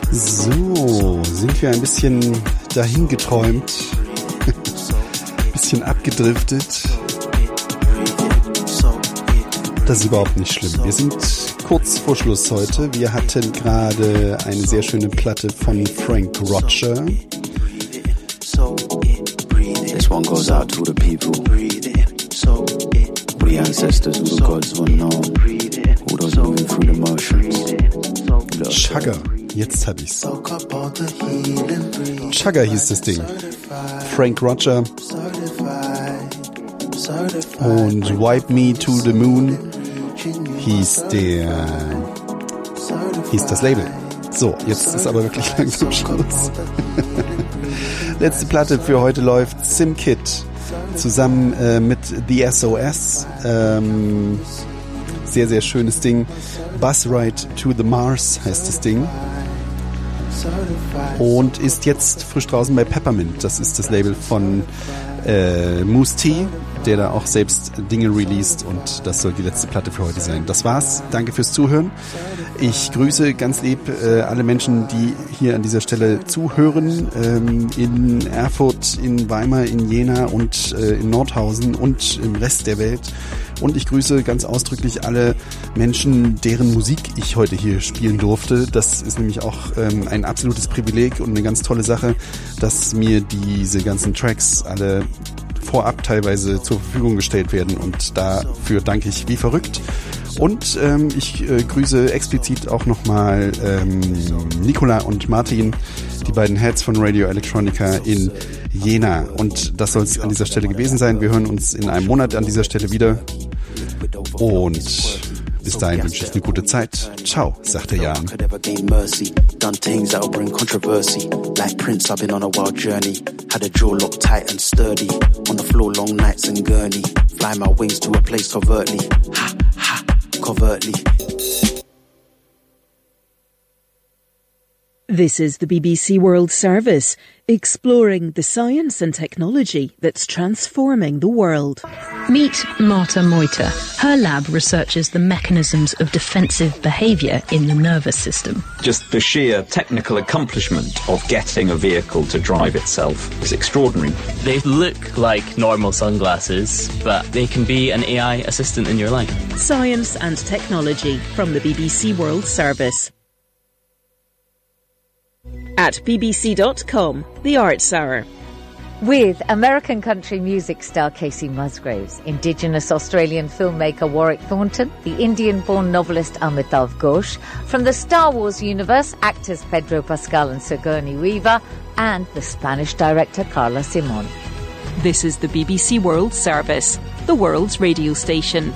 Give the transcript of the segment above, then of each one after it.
So, sind wir ein bisschen dahin geträumt, bisschen abgedriftet. Das ist überhaupt nicht schlimm. Wir sind kurz vor Schluss heute. Wir hatten gerade eine sehr schöne Platte von Frank Roger. This one goes out to the people, all the ancestors, all the gods unknown, all those moving through the motions. Chugga, jetzt hab ich's. Chugga hieß das Ding. Frank Roger und Wipe Me to the Moon hieß das Label. So, jetzt ist aber wirklich langsam Schluss. Letzte Platte für heute läuft SimKid zusammen mit The SOS. Sehr, sehr schönes Ding. Bus Ride to the Mars heißt das Ding. Und ist jetzt frisch draußen bei Peppermint. Das ist das Label von Moose T, der da auch selbst Dinge released, und das soll die letzte Platte für heute sein. Das war's. Danke fürs Zuhören. Ich grüße ganz lieb alle Menschen, die hier an dieser Stelle zuhören, in Erfurt, in Weimar, in Jena und in Nordhausen und im Rest der Welt. Und ich grüße ganz ausdrücklich alle Menschen, deren Musik ich heute hier spielen durfte. Das ist nämlich auch ein absolutes Privileg und eine ganz tolle Sache, dass mir diese ganzen Tracks alle vorab teilweise zur Verfügung gestellt werden, und dafür danke ich wie verrückt. Und ich grüße explizit auch nochmal Nicola und Martin, die beiden Heads von Radio Electronica in Jena. Und das soll es an dieser Stelle gewesen sein. Wir hören uns in einem Monat an dieser Stelle wieder. Und bis dahin wünsche ich eine gute Zeit. Ciao, sagt der Jan. Done things that'll bring controversy. Like Prince, I've been on a wild journey. Had a jaw locked tight and sturdy. On the floor, long nights in Gurney. Fly my wings to a place covertly. Ha, ha, covertly. This is the BBC World Service, exploring the science and technology that's transforming the world. Meet Marta Moita. Her lab researches the mechanisms of defensive behaviour in the nervous system. Just the sheer technical accomplishment of getting a vehicle to drive itself is extraordinary. They look like normal sunglasses, but they can be an AI assistant in your life. Science and technology from the BBC World Service. At bbc.com, The Arts Hour. With American country music star Casey Musgraves, Indigenous Australian filmmaker Warwick Thornton, the Indian-born novelist Amitav Ghosh, from the Star Wars universe, actors Pedro Pascal and Sigourney Weaver, and the Spanish director Carla Simon. This is the BBC World Service, the world's radio station.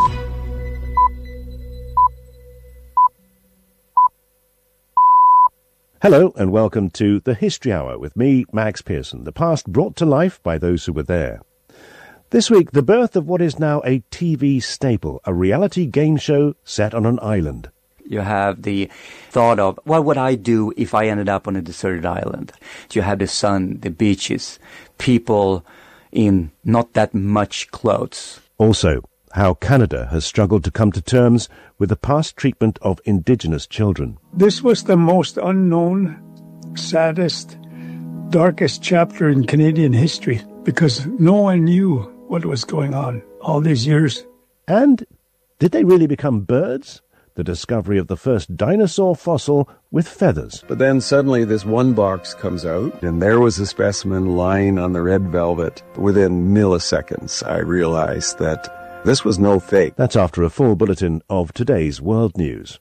Hello and welcome to The History Hour with me, Max Pearson, the past brought to life by those who were there. This week, the birth of what is now a TV staple, a reality game show set on an island. You have the thought of, what would I do if I ended up on a deserted island? You have the sun, the beaches, people in not that much clothes. Also, how Canada has struggled to come to terms with the past treatment of Indigenous children. This was the most unknown, saddest, darkest chapter in Canadian history because no one knew what was going on all these years. And did they really become birds? The discovery of the first dinosaur fossil with feathers. But then suddenly this one box comes out, and there was a specimen lying on the red velvet. Within milliseconds, I realized that this was no fake. That's after a full bulletin of today's world news.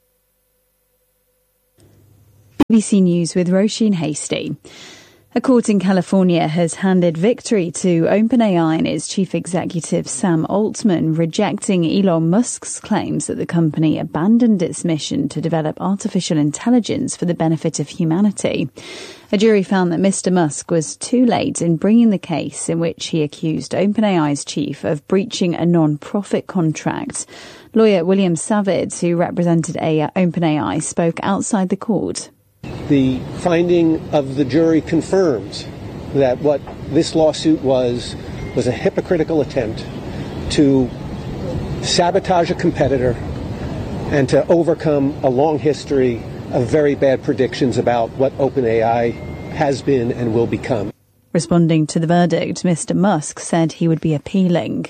BBC News with Roisin Hasty. A court in California has handed victory to OpenAI and its chief executive Sam Altman, rejecting Elon Musk's claims that the company abandoned its mission to develop artificial intelligence for the benefit of humanity. A jury found that Mr. Musk was too late in bringing the case in which he accused OpenAI's chief of breaching a non-profit contract. Lawyer William Savitt, who represented OpenAI, spoke outside the court. The finding of the jury confirms that what this lawsuit was a hypocritical attempt to sabotage a competitor and to overcome a long history of very bad predictions about what OpenAI has been and will become. Responding to the verdict, Mr. Musk said he would be appealing.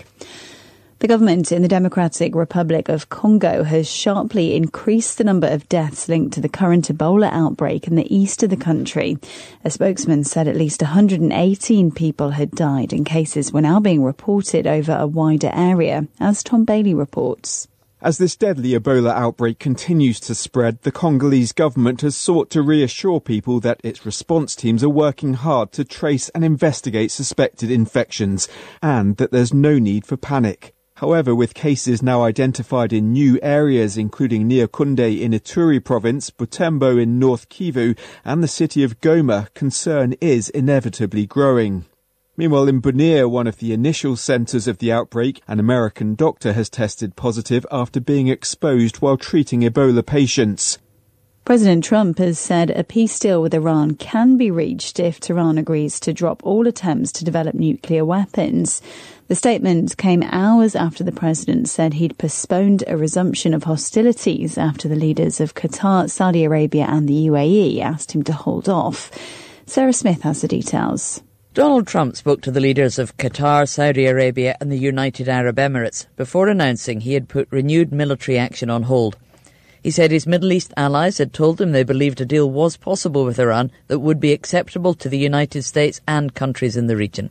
The government in the Democratic Republic of Congo has sharply increased the number of deaths linked to the current Ebola outbreak in the east of the country. A spokesman said at least 118 people had died, and cases were now being reported over a wider area, as Tom Bailey reports. As this deadly Ebola outbreak continues to spread, the Congolese government has sought to reassure people that its response teams are working hard to trace and investigate suspected infections, and that there's no need for panic. However, with cases now identified in new areas, including Nyakunde in Ituri province, Butembo in North Kivu, and the city of Goma, concern is inevitably growing. Meanwhile, in Bunia, one of the initial centres of the outbreak, an American doctor has tested positive after being exposed while treating Ebola patients. President Trump has said a peace deal with Iran can be reached if Tehran agrees to drop all attempts to develop nuclear weapons. The statement came hours after the president said he'd postponed a resumption of hostilities after the leaders of Qatar, Saudi Arabia and the UAE asked him to hold off. Sarah Smith has the details. Donald Trump spoke to the leaders of Qatar, Saudi Arabia and the United Arab Emirates before announcing he had put renewed military action on hold. He said his Middle East allies had told him they believed a deal was possible with Iran that would be acceptable to the United States and countries in the region.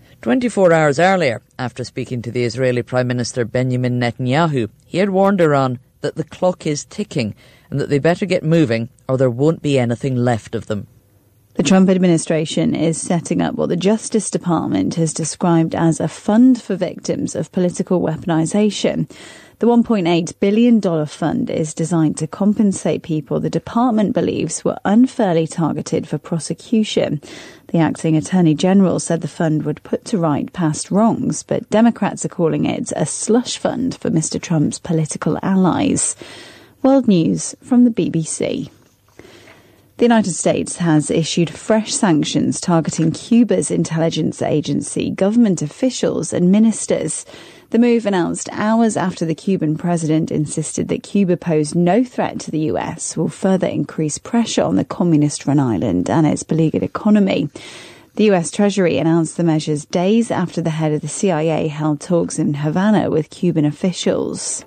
24 hours earlier, after speaking to the Israeli Prime Minister Benjamin Netanyahu, he had warned Iran that the clock is ticking and that they better get moving or there won't be anything left of them. The Trump administration is setting up what the Justice Department has described as a fund for victims of political weaponization. The $1.8 billion fund is designed to compensate people the department believes were unfairly targeted for prosecution. The acting Attorney General said the fund would put to right past wrongs, but Democrats are calling it a slush fund for Mr. Trump's political allies. World News from the BBC. The United States has issued fresh sanctions targeting Cuba's intelligence agency, government officials and ministers. The move announced hours after the Cuban president insisted that Cuba posed no threat to the US will further increase pressure on the communist-run island and its beleaguered economy. The US Treasury announced the measures days after the head of the CIA held talks in Havana with Cuban officials.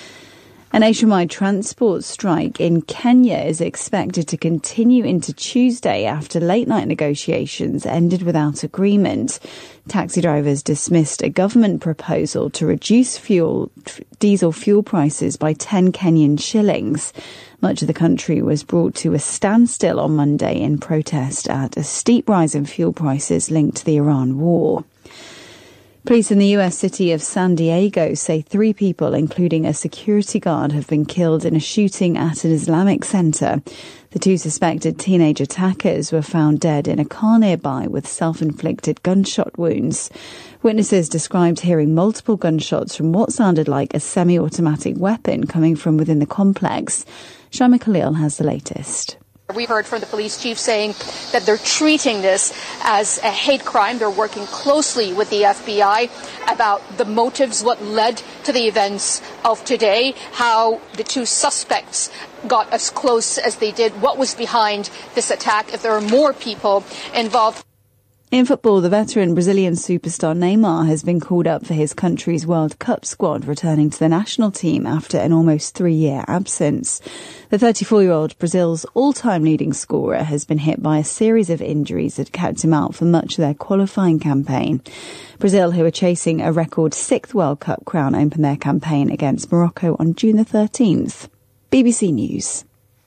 A nationwide transport strike in Kenya is expected to continue into Tuesday after late-night negotiations ended without agreement. Taxi drivers dismissed a government proposal to reduce diesel fuel prices by 10 Kenyan shillings. Much of the country was brought to a standstill on Monday in protest at a steep rise in fuel prices linked to the Iran war. Police in the US city of San Diego say 3 people, including a security guard, have been killed in a shooting at an Islamic center. The 2 suspected teenage attackers were found dead in a car nearby with self-inflicted gunshot wounds. Witnesses described hearing multiple gunshots from what sounded like a semi-automatic weapon coming from within the complex. Shama Khalil has the latest. We've heard from the police chief saying that they're treating this as a hate crime. They're working closely with the FBI about the motives, what led to the events of today, how the 2 suspects got as close as they did, what was behind this attack, if there are more people involved. In football, the veteran Brazilian superstar Neymar has been called up for his country's World Cup squad, returning to the national team after an almost 3-year absence. The 34-year-old Brazil's all-time leading scorer has been hit by a series of injuries that kept him out for much of their qualifying campaign. Brazil, who are chasing a record 6th World Cup crown, opened their campaign against Morocco on June the 13th. BBC News.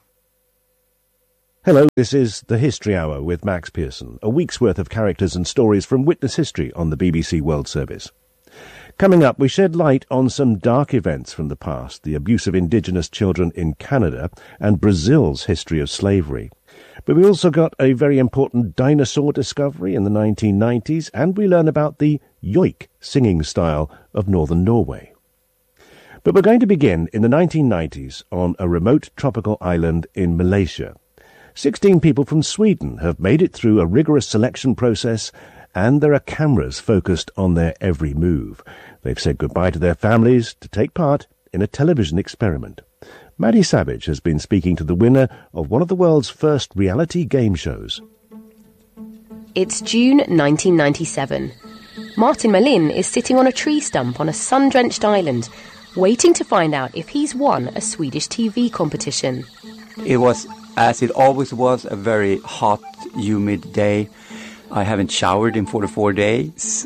Hello, this is The History Hour with Max Pearson, a week's worth of characters and stories from witness history on the BBC World Service. Coming up, we shed light on some dark events from the past, the abuse of Indigenous children in Canada and Brazil's history of slavery. But we also got a very important dinosaur discovery in the 1990s, and we learn about the yoik singing style of northern Norway. But we're going to begin in the 1990s on a remote tropical island in Malaysia. 16 people from Sweden have made it through a rigorous selection process, and there are cameras focused on their every move. They've said goodbye to their families to take part in a television experiment. Maddie Savage has been speaking to the winner of one of the world's first reality game shows. It's June 1997. Martin Melin is sitting on a tree stump on a sun-drenched island, waiting to find out if he's won a Swedish TV competition. It was, as it always was, a very hot, humid day. I haven't showered in 44 days.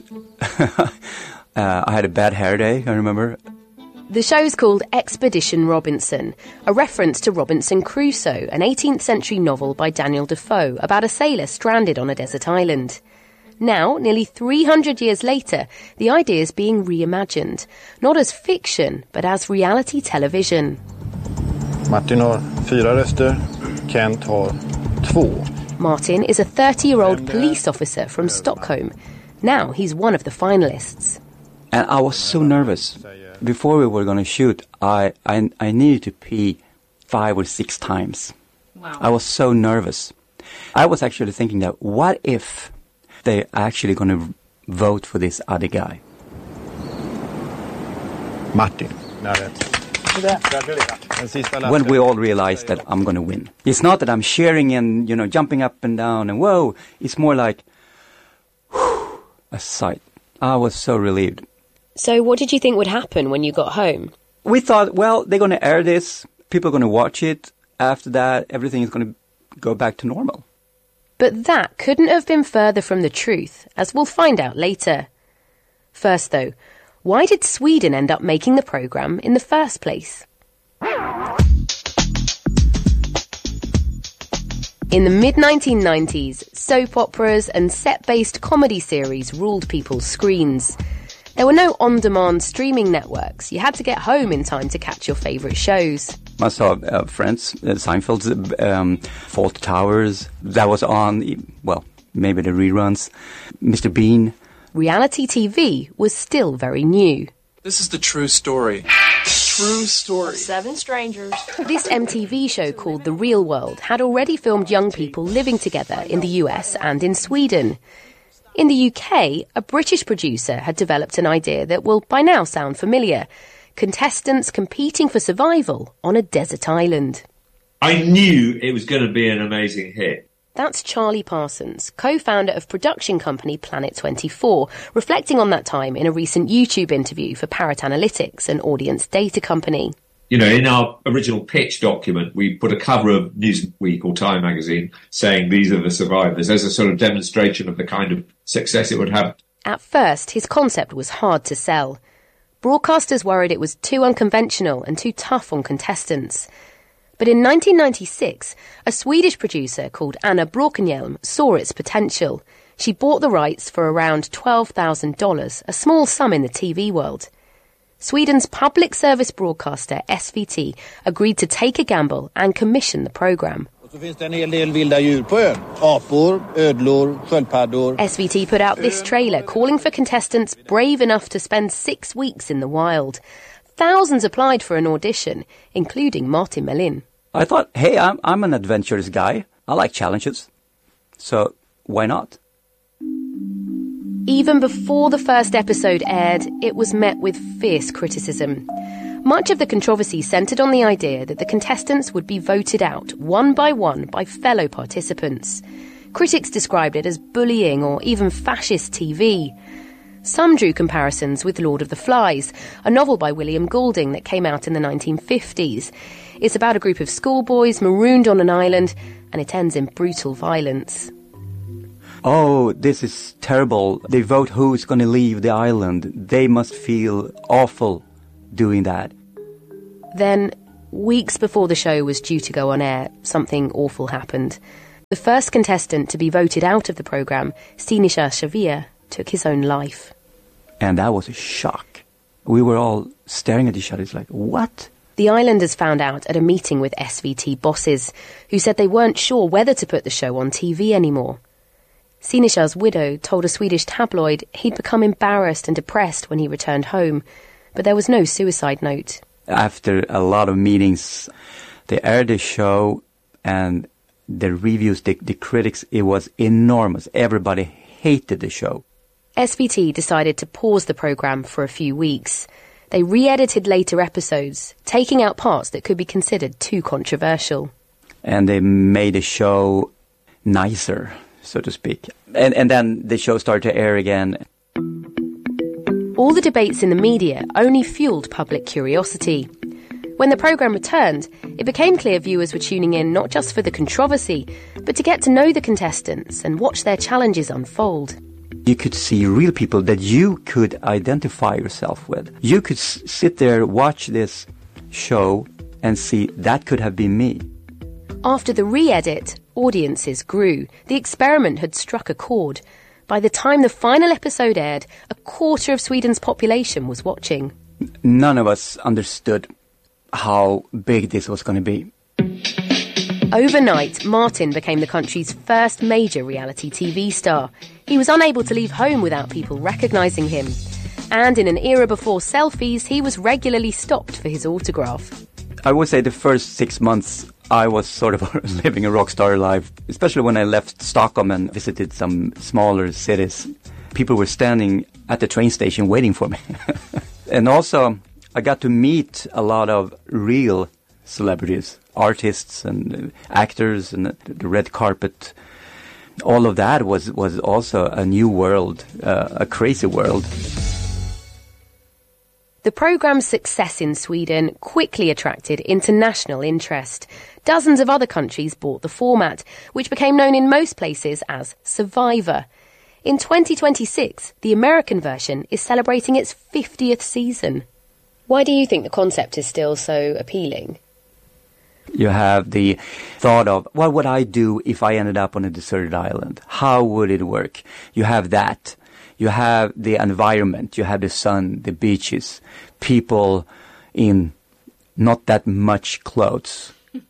I had a bad hair day, I remember. The show's called Expedition Robinson, a reference to Robinson Crusoe, an 18th century novel by Daniel Defoe about a sailor stranded on a desert island. Now, nearly 300 years later, the idea is being reimagined, not as fiction, but as reality television. Martin har 4 röster, Kent har 2. Martin is a 30-year-old police officer from Stockholm. Now he's one of the finalists. And I was so nervous. Before we were going to shoot, I needed to pee 5 or 6 times. Wow. I was so nervous. I was actually thinking that what if they're actually going to vote for this other guy? Martin. When we all realized that I'm going to win. It's not that I'm cheering and, jumping up and down and whoa. It's more like a sight. I was so relieved. So what did you think would happen when you got home? We thought, well, they're going to air this. People are going to watch it. After that, everything is going to go back to normal. But that couldn't have been further from the truth, as we'll find out later. First, though, why did Sweden end up making the programme in the first place? In the mid-1990s, soap operas and set-based comedy series ruled people's screens. There were no on-demand streaming networks. You had to get home in time to catch your favourite shows. I saw Friends, Seinfeld's Fawlty Towers. That was on, well, maybe the reruns. Mr. Bean. Reality TV was still very new. This is the true story. True story. 7 strangers. This MTV show called The Real World had already filmed young people living together in the US and in Sweden. In the UK, a British producer had developed an idea that will by now sound familiar. Contestants competing for survival on a desert island. I knew it was going to be an amazing hit. That's Charlie Parsons, co-founder of production company Planet 24, reflecting on that time in a recent YouTube interview for Parrot Analytics, an audience data company. In our original pitch document, we put a cover of Newsweek or Time magazine saying these are the survivors as a sort of demonstration of the kind of success it would have. At first, his concept was hard to sell. Broadcasters worried it was too unconventional and too tough on contestants. But in 1996, a Swedish producer called Anna Bråkenhielm saw its potential. She bought the rights for around $12,000, a small sum in the TV world. Sweden's public service broadcaster SVT agreed to take a gamble and commission the programme. SVT put out this trailer calling for contestants brave enough to spend 6 weeks in the wild. Thousands applied for an audition, including Martin Melin. I thought, hey, I'm an adventurous guy. I like challenges. So why not? Even before the first episode aired, it was met with fierce criticism. Much of the controversy centred on the idea that the contestants would be voted out one by fellow participants. Critics described it as bullying or even fascist TV. Some drew comparisons with Lord of the Flies, a novel by William Golding that came out in the 1950s. It's about a group of schoolboys marooned on an island, and it ends in brutal violence. Oh, this is terrible. They vote who's going to leave the island. They must feel awful doing that. Then, weeks before the show was due to go on air, something awful happened. The first contestant to be voted out of the programme, Sinisha Shavir, took his own life. And that was a shock. We were all staring at each other. It's like, what? The islanders found out at a meeting with SVT bosses, who said they weren't sure whether to put the show on TV anymore. Sinisha's widow told a Swedish tabloid he'd become embarrassed and depressed when he returned home, but there was no suicide note. After a lot of meetings, they aired the show, and the reviews, the critics, it was enormous. Everybody hated the show. SVT decided to pause the programme for a few weeks. They re-edited later episodes, taking out parts that could be considered too controversial. And they made the show nicer, so to speak. And then the show started to air again. All the debates in the media only fueled public curiosity. When the programme returned, it became clear viewers were tuning in not just for the controversy, but to get to know the contestants and watch their challenges unfold. You could see real people that you could identify yourself with. You could sit there, watch this show, and see that could have been me. After the re-edit, audiences grew. The experiment had struck a chord. By the time the final episode aired, a quarter of Sweden's population was watching. None of us understood how big this was going to be. Overnight, Martin became the country's first major reality TV star. He was unable to leave home without people recognising him. And in an era before selfies, he was regularly stopped for his autograph. I would say the first 6 months I was sort of living a rock star life, especially when I left Stockholm and visited some smaller cities. People were standing at the train station waiting for me. And also, I got to meet a lot of real celebrities, artists and actors, and the red carpet. All of that was also a new world, a crazy world. The programme's success in Sweden quickly attracted international interest. Dozens of other countries bought the format, which became known in most places as Survivor. In 2026, the American version is celebrating its 50th season. Why do you think the concept is still so appealing? You have the thought of, what would I do if I ended up on a deserted island? How would it work? You have that. You have the environment. You have the sun, the beaches, people in not that much clothes.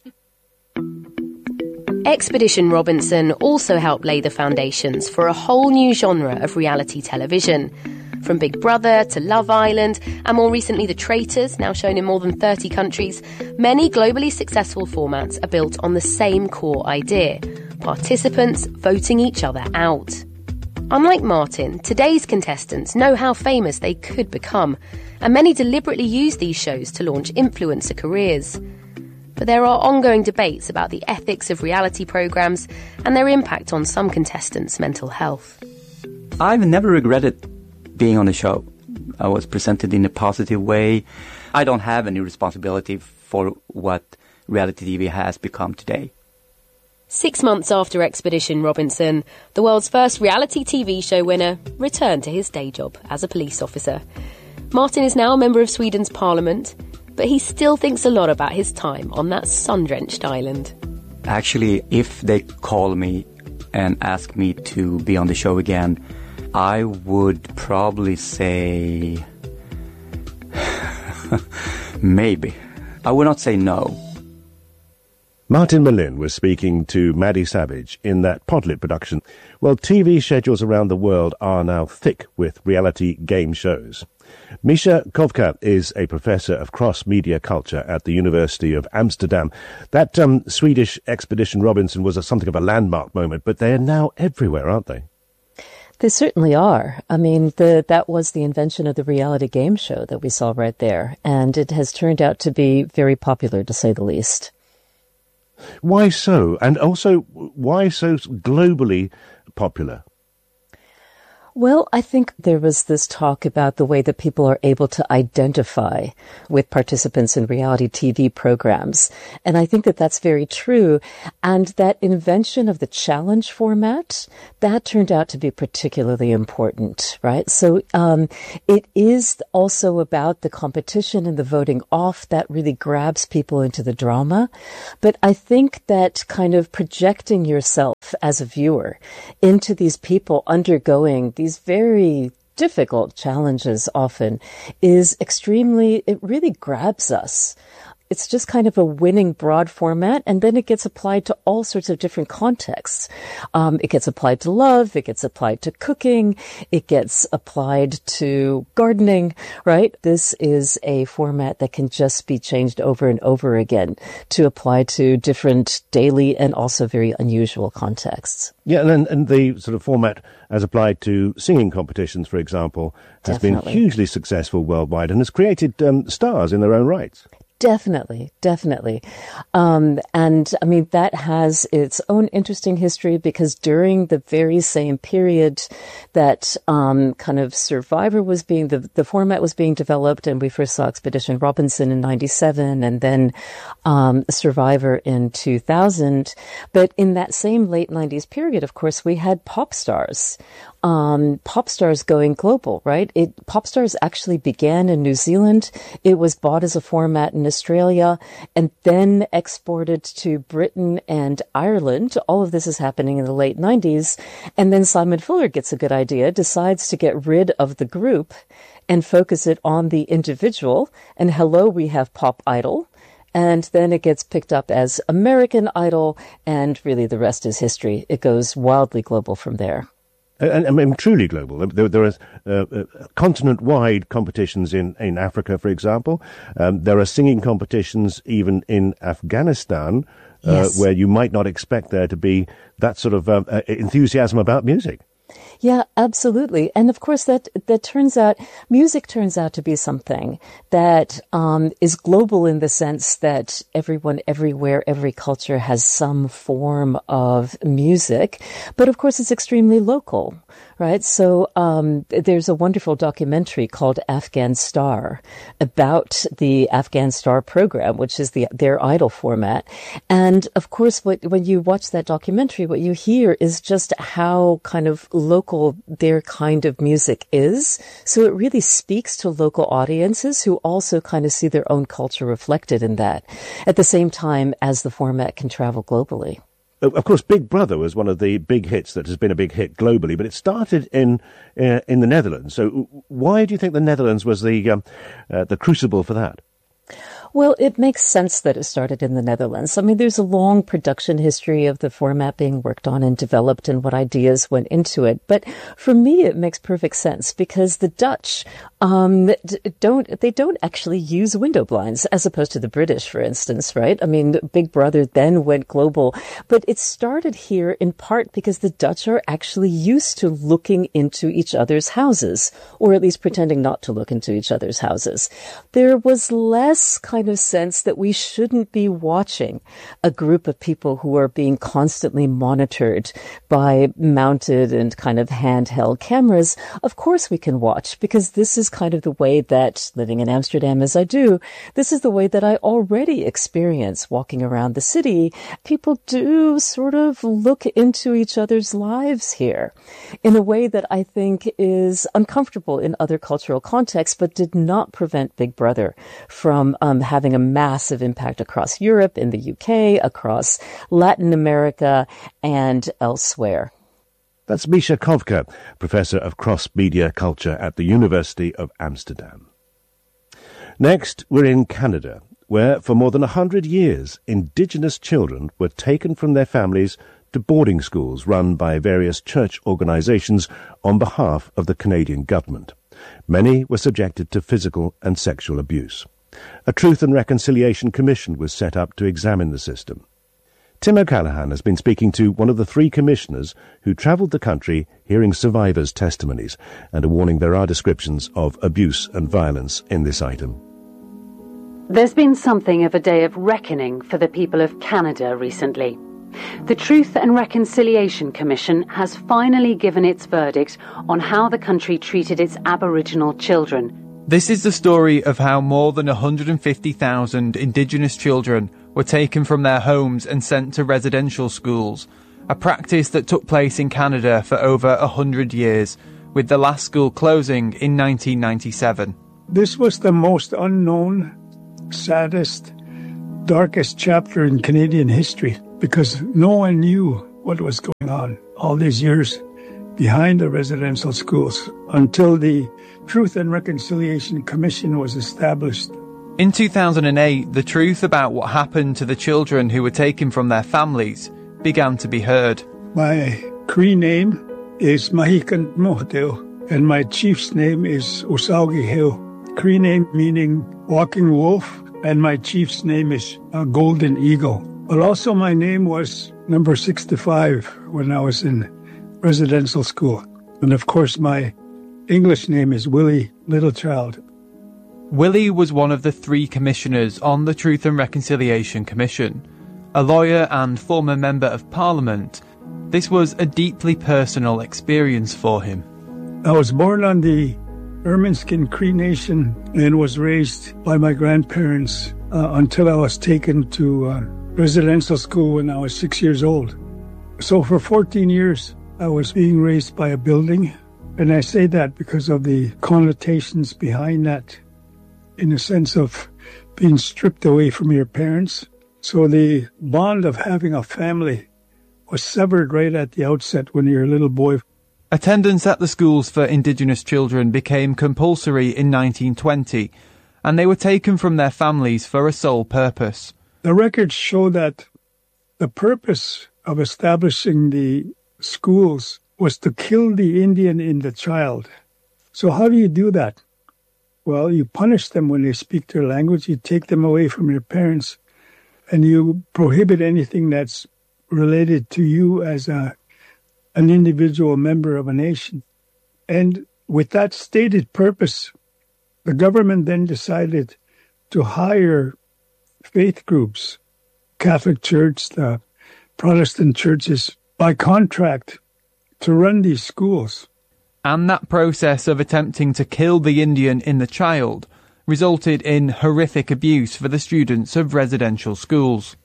Expedition Robinson also helped lay the foundations for a whole new genre of reality television. From Big Brother to Love Island, and more recently The Traitors, now shown in more than 30 countries, many globally successful formats are built on the same core idea: participants voting each other out. Unlike Martin, today's contestants know how famous they could become, and many deliberately use these shows to launch influencer careers. But there are ongoing debates about the ethics of reality programmes and their impact on some contestants' mental health. I've never regretted being on the show. I was presented in a positive way. I don't have any responsibility for what reality TV has become today. 6 months after Expedition Robinson, the world's first reality TV show winner returned to his day job as a police officer. Martin is now a member of Sweden's parliament, but he still thinks a lot about his time on that sun-drenched island. Actually, if they call me and ask me to be on the show again, I would probably say maybe. I would not say no. Martin Melin was speaking to Maddie Savage in that Podlit production. Well, TV schedules around the world are now thick with reality game shows. Misha Kovka is a professor of cross-media culture at the University of Amsterdam. That Swedish Expedition Robinson was something of a landmark moment, but they're now everywhere, aren't they? They certainly are. I mean, that was the invention of the reality game show that we saw right there, and it has turned out to be very popular, to say the least. Why so? And also, why so globally popular? Well, I think there was this talk about the way that people are able to identify with participants in reality TV programs. And I think that that's very true. And that invention of the challenge format, that turned out to be particularly important, right? So it is also about the competition and the voting off that really grabs people into the drama. But I think that kind of projecting yourself as a viewer into these people undergoing these very difficult challenges often is it really grabs us. it's just kind of a winning broad format, and then it gets applied to all sorts of different contexts. It gets applied to love, it gets applied to cooking, it gets applied to gardening, right? This is a format that can just be changed over and over again to apply to different daily and also very unusual contexts. Yeah, and the sort of format as applied to singing competitions, for example, has been hugely successful worldwide and has created stars in their own rights. Definitely. And I mean, that has its own interesting history because during the very same period that kind of Survivor was being, the format was being developed, and we first saw Expedition Robinson in 97 and then Survivor in 2000. But in that same late 90s period, of course, we had pop stars. Pop stars going global, right? Pop stars actually began in New Zealand. It was bought as a format in Australia and then exported to Britain and Ireland. All of this is happening in the late 90s. And then Simon Fuller gets a good idea, decides to get rid of the group and focus it on the individual. And hello, we have Pop Idol. And then it gets picked up as American Idol, and really the rest is history. It goes wildly global from there. And I mean, truly global. There are continent-wide competitions in Africa, for example. There are singing competitions even in Afghanistan, where you might not expect there to be that sort of enthusiasm about music. Yeah, absolutely. And of course, music turns out to be something that is global in the sense that everyone, everywhere, every culture has some form of music. But of course, it's extremely local, right? So there's a wonderful documentary called Afghan Star about the Afghan Star program, which is their idol format. And of course, when you watch that documentary, what you hear is just how kind of local their kind of music is. So it really speaks to local audiences who also kind of see their own culture reflected in that at the same time as the format can travel globally. Of course, Big Brother was one of the big hits that has been a big hit globally, but it started in the Netherlands. So why do you think the Netherlands was the crucible for that? Well, it makes sense that it started in the Netherlands. I mean, there's a long production history of the format being worked on and developed and what ideas went into it. But for me, it makes perfect sense because the Dutch don't actually use window blinds as opposed to the British, for instance, right? I mean, Big Brother then went global, but it started here in part because the Dutch are actually used to looking into each other's houses, or at least pretending not to look into each other's houses. There was less kind of sense that we shouldn't be watching a group of people who are being constantly monitored by mounted and kind of handheld cameras. Of course we can watch, because this is kind of the way that, living in Amsterdam as I do, this is the way that I already experience walking around the city. People do sort of look into each other's lives here in a way that I think is uncomfortable in other cultural contexts, but did not prevent Big Brother from having a massive impact across Europe, in the UK, across Latin America, and elsewhere. That's Misha Kovka, Professor of Cross-Media Culture at the University of Amsterdam. Next, we're in Canada, where for more than 100 years, Indigenous children were taken from their families to boarding schools run by various church organisations on behalf of the Canadian government. Many were subjected to physical and sexual abuse. A Truth and Reconciliation Commission was set up to examine the system. Tim O'Callaghan has been speaking to one of the 3 commissioners who travelled the country hearing survivors' testimonies and are warning there are descriptions of abuse and violence in this item. There's been something of a day of reckoning for the people of Canada recently. The Truth and Reconciliation Commission has finally given its verdict on how the country treated its Aboriginal children. This is the story of how more than 150,000 Indigenous children were taken from their homes and sent to residential schools, a practice that took place in Canada for over 100 years, with the last school closing in 1997. This was the most unknown, saddest, darkest chapter in Canadian history, because no one knew what was going on all these years behind the residential schools until the Truth and Reconciliation Commission was established In 2008, the truth about what happened to the children who were taken from their families began to be heard. My Cree name is Mahikan Mohdeo, and my chief's name is Osaugi Hill. Cree name meaning walking wolf, and my chief's name is Golden Eagle. But also my name was number 65 when I was in residential school. And of course my English name is Willie Littlechild. Willie was one of the 3 commissioners on the Truth and Reconciliation Commission. A lawyer and former member of Parliament, this was a deeply personal experience for him. I was born on the Ermineskin Cree Nation and was raised by my grandparents until I was taken to residential school when I was 6 years old. So for 14 years, I was being raised by a building. And I say that because of the connotations behind that, in the sense of being stripped away from your parents. So the bond of having a family was severed right at the outset when you're a little boy. Attendance at the schools for Indigenous children became compulsory in 1920, and they were taken from their families for a sole purpose. The records show that the purpose of establishing the schools was to kill the Indian in the child. So how do you do that? Well, you punish them when they speak their language, you take them away from your parents, and you prohibit anything that's related to you as an individual member of a nation. And with that stated purpose, the government then decided to hire faith groups, Catholic Church, the Protestant churches, by contract to run these schools. And that process of attempting to kill the Indian in the child resulted in horrific abuse for the students of residential schools.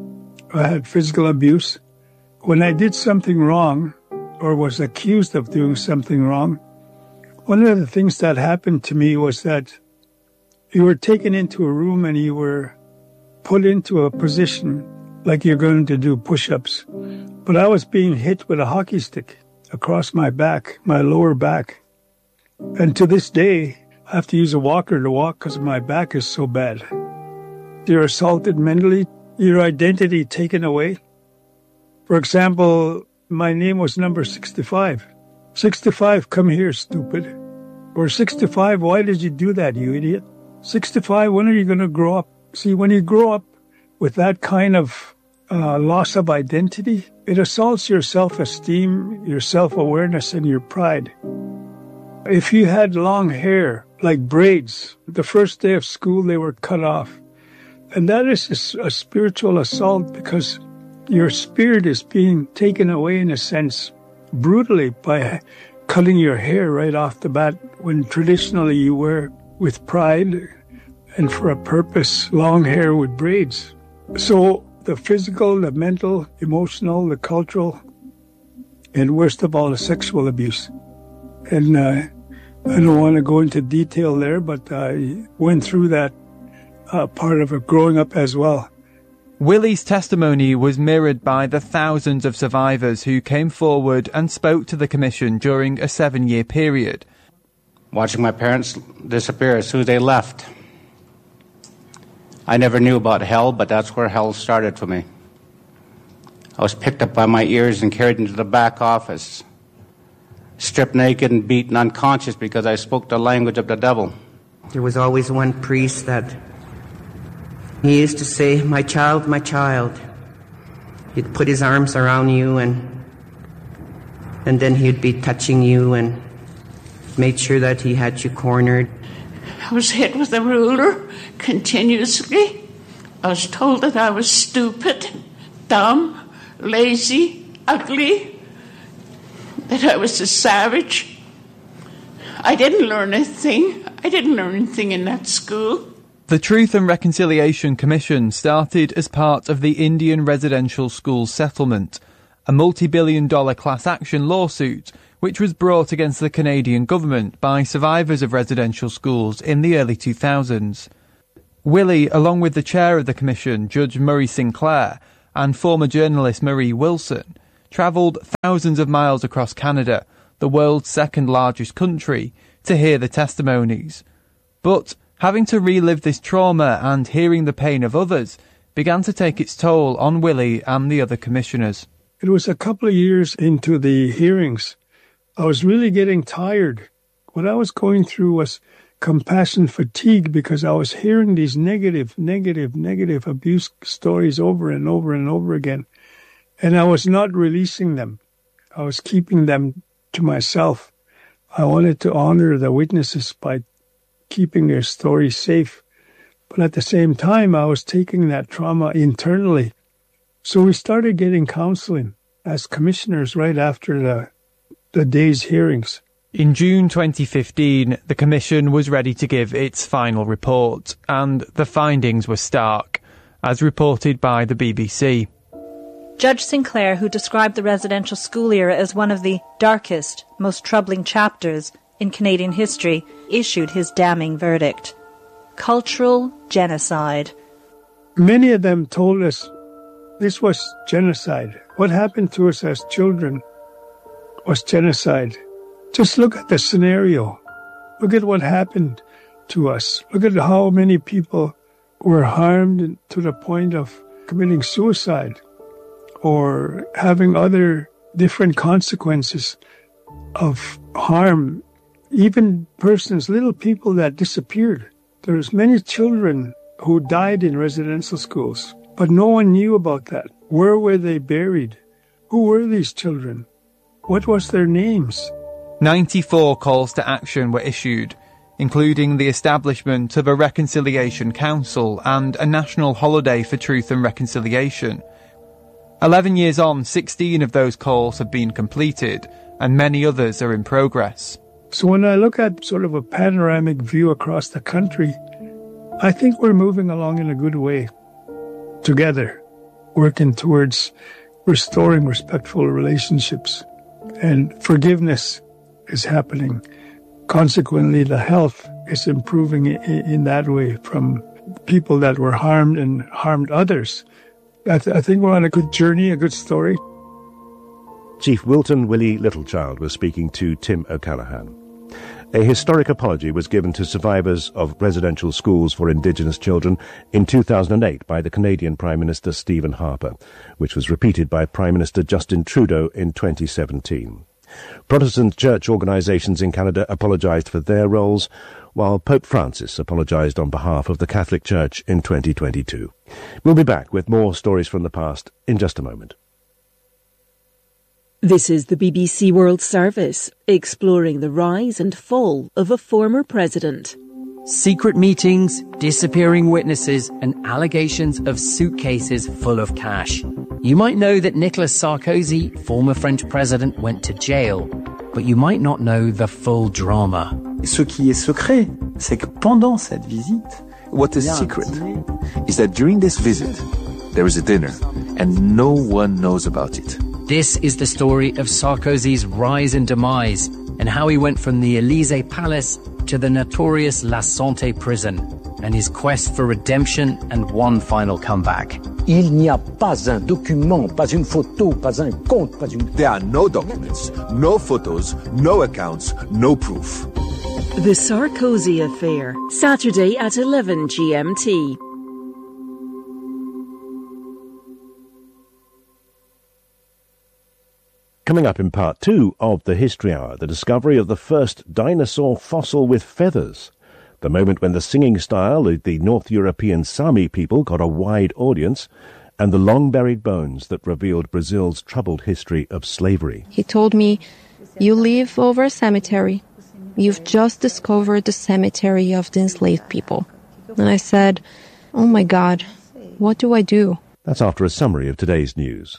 I had physical abuse. When I did something wrong, or was accused of doing something wrong, one of the things that happened to me was that you were taken into a room and you were put into a position like you're going to do push-ups. But I was being hit with a hockey stick across my back, my lower back. And to this day, I have to use a walker to walk because my back is so bad. You're assaulted mentally, your identity taken away. For example, my name was number 65. 65, come here, stupid. Or 65, why did you do that, you idiot? 65, when are you going to grow up? See, when you grow up with that kind of loss of identity, it assaults your self-esteem, your self-awareness, and your pride. If you had long hair, like braids, the first day of school they were cut off. And that is a spiritual assault because your spirit is being taken away in a sense brutally by cutting your hair right off the bat when traditionally you wear with pride and for a purpose long hair with braids. So the physical, the mental, emotional, the cultural, and worst of all, the sexual abuse. And I don't want to go into detail there, but I went through that part of it growing up as well. Willie's testimony was mirrored by the thousands of survivors who came forward and spoke to the Commission during a 7-year period. Watching my parents disappear as soon as they left. I never knew about hell, but that's where hell started for me. I was picked up by my ears and carried into the back office, stripped naked and beaten unconscious because I spoke the language of the devil. There was always one priest that he used to say, my child, my child. He'd put his arms around you and then he'd be touching you and made sure that he had you cornered. I was hit with a ruler continuously. I was told that I was stupid, dumb, lazy, ugly, that I was a savage. I didn't learn anything. I didn't learn anything in that school. The Truth and Reconciliation Commission started as part of the Indian Residential Schools Settlement, a multi-billion-dollar class action lawsuit which was brought against the Canadian government by survivors of residential schools in the early 2000s. Willie, along with the chair of the commission, Judge Murray Sinclair, and former journalist Marie Wilson, travelled thousands of miles across Canada, the world's second largest country, to hear the testimonies. But Having to relive this trauma and hearing the pain of others began to take its toll on Willie and the other commissioners. It was a couple of years into the hearings. I was really getting tired. What I was going through was compassion fatigue because I was hearing these negative abuse stories over and over and over again. And I was not releasing them. I was keeping them to myself. I wanted to honor the witnesses by keeping their stories safe. But at the same time, I was taking that trauma internally. So we started getting counseling as commissioners right after the day's hearings. In June 2015, the Commission was ready to give its final report, and the findings were stark, as reported by the BBC. Judge Sinclair, who described the residential school era as one of the darkest, most troubling chapters in Canadian history, issued his damning verdict. Cultural genocide. Many of them told us this was genocide. What happened to us as children was genocide. Just look at the scenario. Look at what happened to us. Look at how many people were harmed to the point of committing suicide or having other different consequences of harm. Even persons, little people that disappeared. There's many children who died in residential schools, but no one knew about that. Where were they buried? Who were these children? What was their names? 94 calls to action were issued, including the establishment of a Reconciliation Council and a national holiday for truth and reconciliation. 11 years on, 16 of those calls have been completed, and many others are in progress. So when I look at sort of a panoramic view across the country, I think we're moving along in a good way, together, working towards restoring respectful relationships, and forgiveness is happening. Consequently, the health is improving in that way from people that were harmed and harmed others. I think we're on a good journey, a good story. Chief Wilton Willie Littlechild was speaking to Tim O'Callaghan. A historic apology was given to survivors of residential schools for Indigenous children in 2008 by the Canadian Prime Minister Stephen Harper, which was repeated by Prime Minister Justin Trudeau in 2017. Protestant church organisations in Canada apologised for their roles, while Pope Francis apologised on behalf of the Catholic Church in 2022. We'll be back with more stories from the past in just a moment. This is the BBC World Service, exploring the rise and fall of a former president. Secret meetings, disappearing witnesses, and allegations of suitcases full of cash. You might know that Nicolas Sarkozy, former French president, went to jail, but you might not know the full drama. Ce qui est secret, c'est que pendant cette visite, what is secret is that during this visit, there is a dinner, and no one knows about it. This is the story of Sarkozy's rise and demise, and how he went from the Élysée Palace to the notorious La Santé prison, and his quest for redemption and one final comeback. Il n'y a pas un document, pas une photo, pas un compte, pas une... There are no documents, no photos, no accounts, no proof. The Sarkozy Affair, Saturday at 11 GMT. Coming up in part 2 of the History Hour, the discovery of the first dinosaur fossil with feathers, the moment when the singing style of the North European Sami people got a wide audience, and the long-buried bones that revealed Brazil's troubled history of slavery. He told me, "You live over a cemetery. You've just discovered the cemetery of the enslaved people." And I said, "Oh my God, what do I do?" That's after a summary of today's news.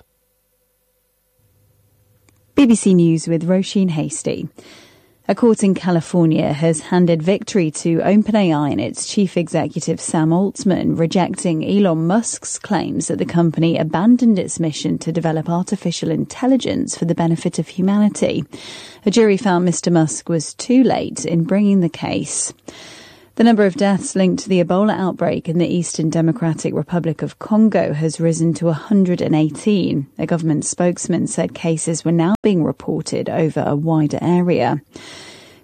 BBC News with Roisin Hastie. A court in California has handed victory to OpenAI and its chief executive Sam Altman, rejecting Elon Musk's claims that the company abandoned its mission to develop artificial intelligence for the benefit of humanity. A jury found Mr. Musk was too late in bringing the case. The number of deaths linked to the Ebola outbreak in the Eastern Democratic Republic of Congo has risen to 118. A government spokesman said cases were now being reported over a wider area.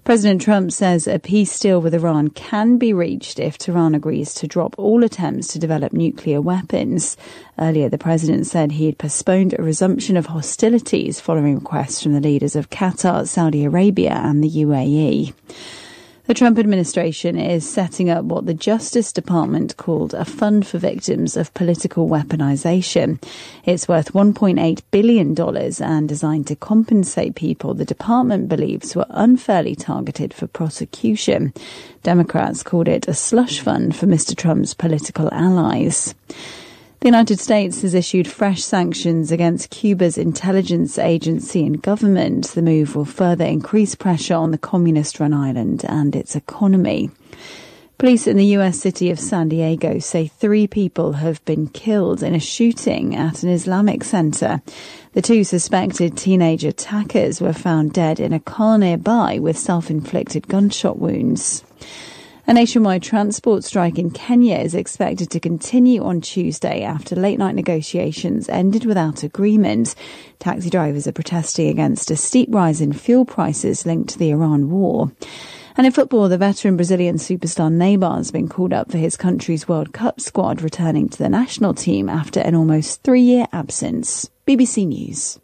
President Trump says a peace deal with Iran can be reached if Tehran agrees to drop all attempts to develop nuclear weapons. Earlier, the president said he had postponed a resumption of hostilities following requests from the leaders of Qatar, Saudi Arabia and the UAE. The Trump administration is setting up what the Justice Department called a fund for victims of political weaponization. It's worth $1.8 billion and designed to compensate people the department believes were unfairly targeted for prosecution. Democrats called it a slush fund for Mr. Trump's political allies. The United States has issued fresh sanctions against Cuba's intelligence agency and government. The move will further increase pressure on the communist-run island and its economy. Police in the U.S. city of San Diego say 3 people have been killed in a shooting at an Islamic center. The 2 suspected teenage attackers were found dead in a car nearby with self-inflicted gunshot wounds. A nationwide transport strike in Kenya is expected to continue on Tuesday after late-night negotiations ended without agreement. Taxi drivers are protesting against a steep rise in fuel prices linked to the Iran war. And in football, the veteran Brazilian superstar Neymar has been called up for his country's World Cup squad, returning to the national team after an almost 3-year absence. BBC News.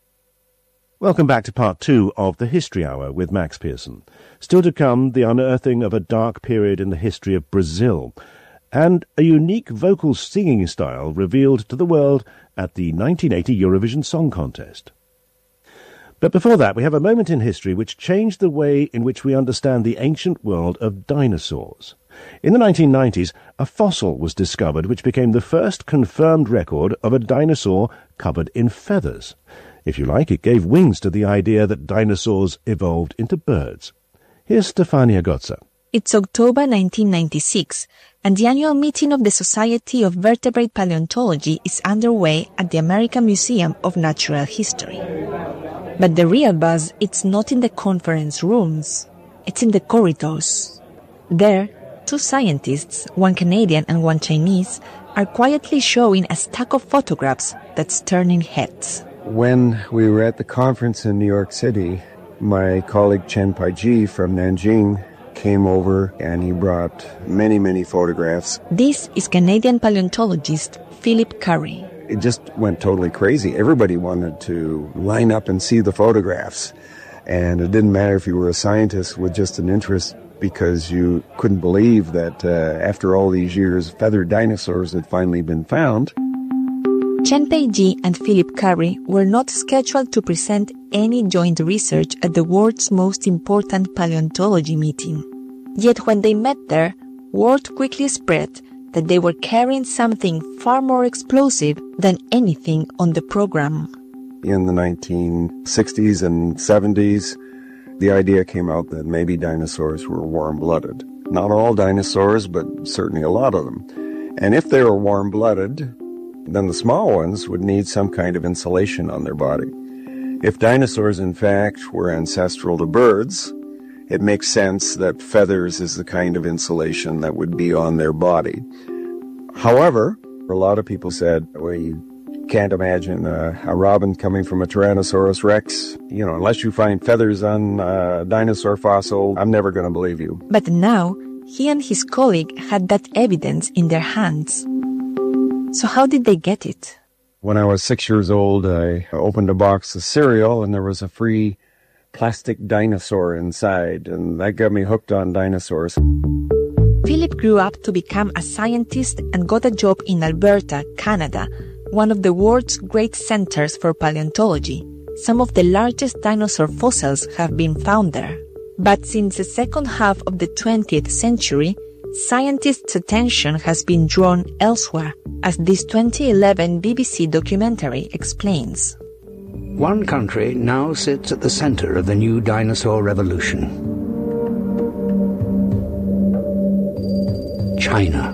Welcome back to part 2 of the History Hour with Max Pearson. Still to come, the unearthing of a dark period in the history of Brazil, and a unique vocal singing style revealed to the world at the 1980 Eurovision Song Contest. But before that, we have a moment in history which changed the way in which we understand the ancient world of dinosaurs. In the 1990s, a fossil was discovered which became the first confirmed record of a dinosaur covered in feathers. If you like, it gave wings to the idea that dinosaurs evolved into birds. Here's Stefania Gotza. It's October 1996, and the annual meeting of the Society of Vertebrate Paleontology is underway at the American Museum of Natural History. But the real buzz, it's not in the conference rooms, it's in the corridors. There, 2 scientists, one Canadian and one Chinese, are quietly showing a stack of photographs that's turning heads. When we were at the conference in New York City, my colleague Chen Paiji from Nanjing came over and he brought many, many photographs. This is Canadian paleontologist Philip Curry. It just went totally crazy. Everybody wanted to line up and see the photographs. And it didn't matter if you were a scientist with just an interest, because you couldn't believe that after all these years, feathered dinosaurs had finally been found. Chen Peiji and Philip Curry were not scheduled to present any joint research at the world's most important paleontology meeting. Yet when they met there, word quickly spread that they were carrying something far more explosive than anything on the program. In the 1960s and 70s, the idea came out that maybe dinosaurs were warm-blooded. Not all dinosaurs, but certainly a lot of them. And if they were warm-blooded, then the small ones would need some kind of insulation on their body. If dinosaurs, in fact, were ancestral to birds, it makes sense that feathers is the kind of insulation that would be on their body. However, a lot of people said, well, you can't imagine a robin coming from a Tyrannosaurus Rex. You know, unless you find feathers on a dinosaur fossil, I'm never going to believe you. But now, he and his colleague had that evidence in their hands. So how did they get it? When I was 6 years old, I opened a box of cereal and there was a free plastic dinosaur inside, and that got me hooked on dinosaurs. Philip grew up to become a scientist and got a job in Alberta, Canada, one of the world's great centers for paleontology. Some of the largest dinosaur fossils have been found there. But since the second half of the 20th century, scientists' attention has been drawn elsewhere, as this 2011 BBC documentary explains. One country now sits at the center of the new dinosaur revolution. China.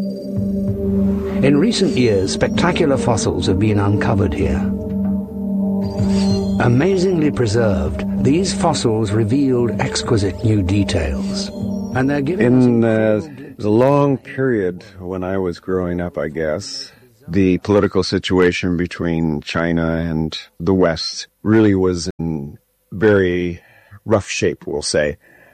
In recent years, spectacular fossils have been uncovered here. Amazingly preserved, these fossils revealed exquisite new details. And they're giving it was a long period when I was growing up, I guess. The political situation between China and the West really was in very rough shape, we'll say.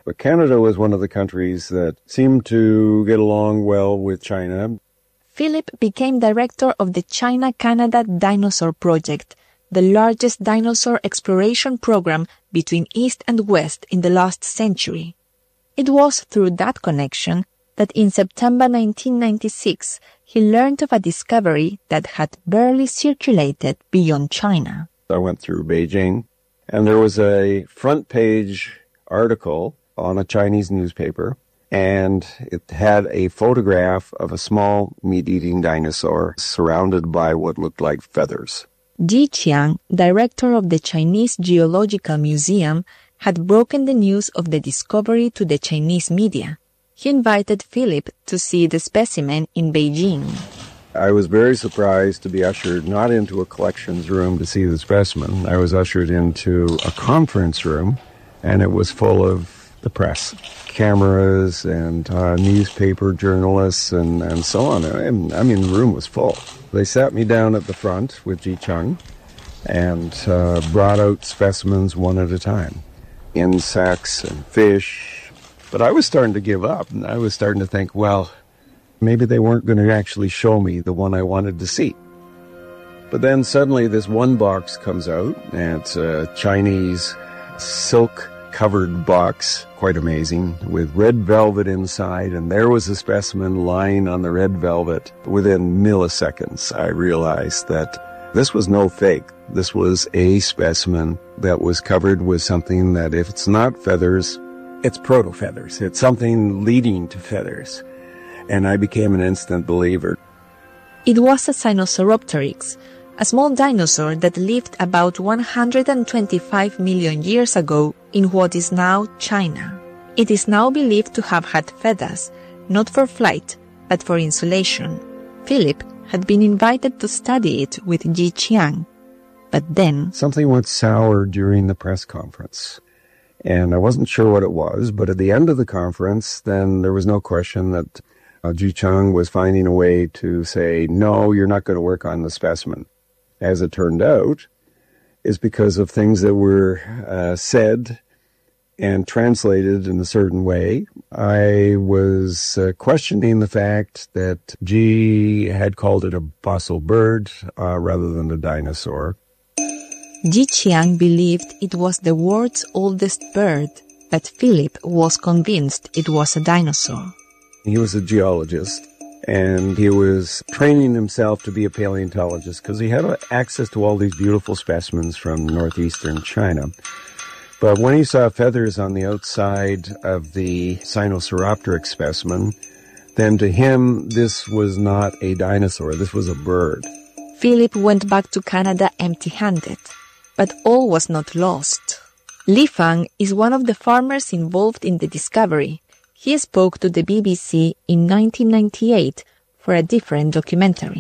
But Canada was one of the countries that seemed to get along well with China. Philip became director of the China-Canada Dinosaur Project, the largest dinosaur exploration program between East and West in the last century. It was through that connection that in September 1996 he learned of a discovery that had barely circulated beyond China. I went through Beijing, and there was a front-page article on a Chinese newspaper, and it had a photograph of a small meat-eating dinosaur surrounded by what looked like feathers. Ji Qiang, director of the Chinese Geological Museum, had broken the news of the discovery to the Chinese media. He invited Philip to see the specimen in Beijing. I was very surprised to be ushered not into a collections room to see the specimen. I was ushered into a conference room, and it was full of the press, cameras and newspaper journalists and so on. I mean, the room was full. They sat me down at the front with Ji Qiang and brought out specimens one at a time, insects and fish. But I was starting to give up, and I was starting to think, well, maybe they weren't going to actually show me the one I wanted to see. But then suddenly this one box comes out, and it's a Chinese silk-covered box, quite amazing, with red velvet inside, and there was a specimen lying on the red velvet. Within milliseconds, I realized that this was no fake. This was a specimen that was covered with something that, if it's not feathers, it's proto-feathers. It's something leading to feathers. And I became an instant believer. It was a Sinosauropteryx, a small dinosaur that lived about 125 million years ago in what is now China. It is now believed to have had feathers, not for flight, but for insulation. Philip had been invited to study it with Ji Qiang. But then something went sour during the press conference. And I wasn't sure what it was, but at the end of the conference, then there was no question that Ji Qiang was finding a way to say, no, you're not going to work on the specimen. As it turned out, is because of things that were said and translated in a certain way. I was questioning the fact that Ji had called it a fossil bird rather than a dinosaur. Ji Qiang believed it was the world's oldest bird, but Philip was convinced it was a dinosaur. He was a geologist, and he was training himself to be a paleontologist because he had access to all these beautiful specimens from northeastern China. But when he saw feathers on the outside of the Sinosauropteryx specimen, then to him this was not a dinosaur, this was a bird. Philip went back to Canada empty-handed. But all was not lost. Li Fang is one of the farmers involved in the discovery. He spoke to the BBC in 1998 for a different documentary.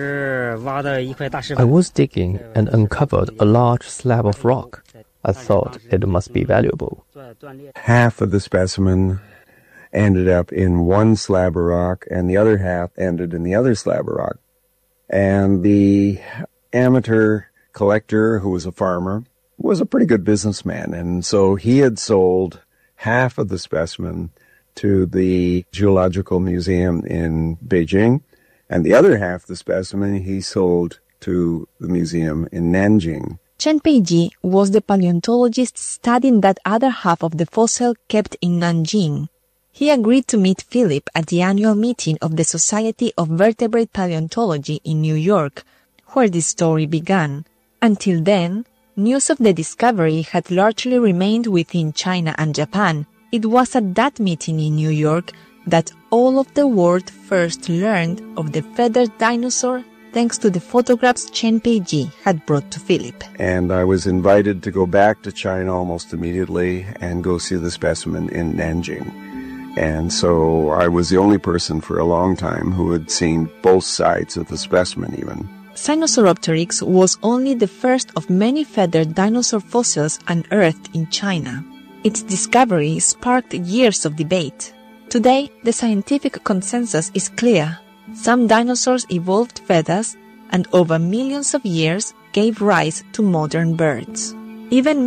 I was digging and uncovered a large slab of rock. I thought it must be valuable. Half of the specimen ended up in one slab of rock, and the other half ended in the other slab of rock. And the amateur collector, who was a farmer, was a pretty good businessman, and so he had sold half of the specimen to the Geological Museum in Beijing, and the other half of the specimen he sold to the museum in Nanjing. Chen Peiji was the paleontologist studying that other half of the fossil kept in Nanjing. He agreed to meet Philip at the annual meeting of the Society of Vertebrate Paleontology in New York, where this story began. Until then, news of the discovery had largely remained within China and Japan. It was at that meeting in New York that all of the world first learned of the feathered dinosaur thanks to the photographs Chen Peiji had brought to Philip. And I was invited to go back to China almost immediately and go see the specimen in Nanjing. And so I was the only person for a long time who had seen both sides of the specimen even. Sinosauropteryx was only the first of many feathered dinosaur fossils unearthed in China. Its discovery sparked years of debate. Today, the scientific consensus is clear. Some dinosaurs evolved feathers and over millions of years gave rise to modern birds. Even